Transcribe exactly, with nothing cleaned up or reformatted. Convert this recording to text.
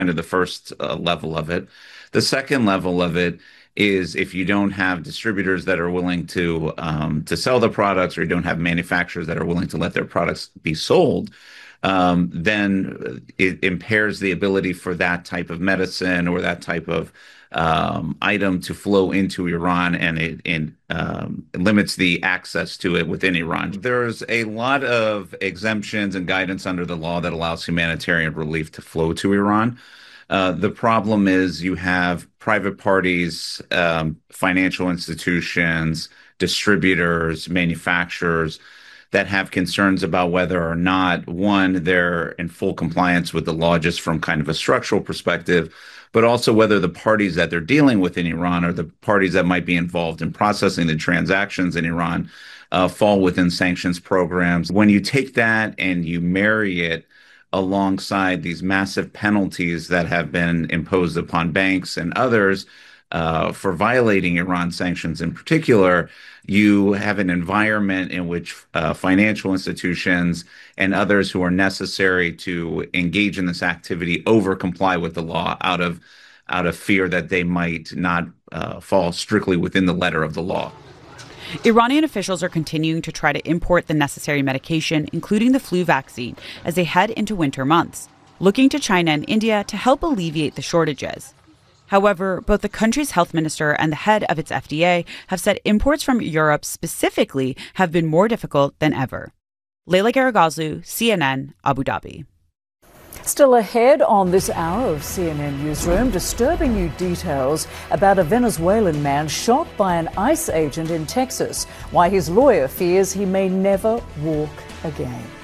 of the first uh, level of it. The second level of it is if you don't have distributors that are willing to um, to sell the products, or you don't have manufacturers that are willing to let their products be sold, um, then it impairs the ability for that type of medicine or that type of um, item to flow into Iran, and it, it um, limits the access to it within Iran. There's a lot of exemptions and guidance under the law that allows humanitarian relief to flow to Iran. Uh, the problem is you have private parties, um, financial institutions, distributors, manufacturers that have concerns about whether or not, one, they're in full compliance with the law just from kind of a structural perspective, but also whether the parties that they're dealing with in Iran, or the parties that might be involved in processing the transactions in Iran, uh, fall within sanctions programs. When you take that and you marry it alongside these massive penalties that have been imposed upon banks and others uh, for violating Iran sanctions in particular, you have an environment in which uh, financial institutions and others who are necessary to engage in this activity over comply with the law out of out of fear that they might not uh, fall strictly within the letter of the law. Iranian officials are continuing to try to import the necessary medication, including the flu vaccine, as they head into winter months, looking to China and India to help alleviate the shortages. However, both the country's health minister and the head of its F D A have said imports from Europe specifically have been more difficult than ever. Leila Garagazlu, C N N, Abu Dhabi. Still ahead on this hour of C N N Newsroom, disturbing new details about a Venezuelan man shot by an ICE agent in Texas, why his lawyer fears he may never walk again.